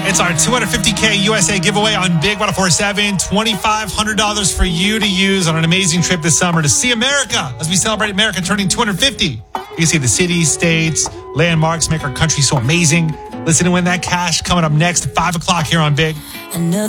It's our $250K USA giveaway on Big 104.7. $2,500 for you to use on an amazing trip this summer to see America as we celebrate America turning 250. You can see the cities, states, landmarks make our country so amazing. Listen to win that cash coming up next at 5 o'clock here on Big.